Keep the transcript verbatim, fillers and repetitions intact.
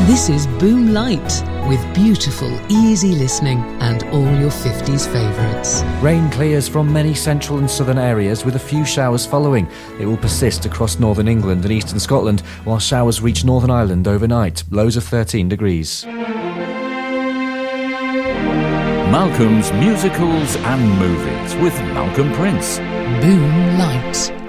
This is Boom Light, with beautiful, easy listening and all your fifties favourites. Rain clears from many central and southern areas with a few showers following. It will persist across northern England and eastern Scotland, while showers reach Northern Ireland overnight, lows of thirteen degrees. Malcolm's Musicals and Movies with Malcolm Prince. Boom Light.